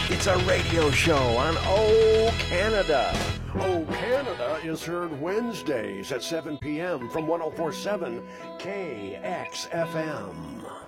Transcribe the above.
It's a radio show on O Canada. O Canada is heard Wednesdays at 7 p.m. from 104.7 KXFM.